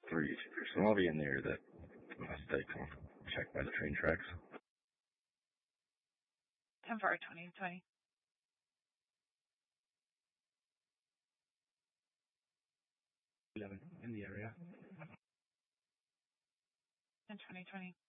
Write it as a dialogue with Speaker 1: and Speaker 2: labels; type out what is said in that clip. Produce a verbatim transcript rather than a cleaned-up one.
Speaker 1: three two. So I'll be in there that last day, come check by the train tracks.
Speaker 2: ten four twenty twenty.
Speaker 3: eleven in the area.
Speaker 2: ten twenty twenty.